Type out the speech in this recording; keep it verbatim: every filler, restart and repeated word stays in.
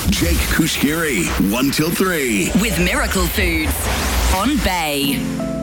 Jake Kushkiri, one till three. With Miracle Foods on Bay.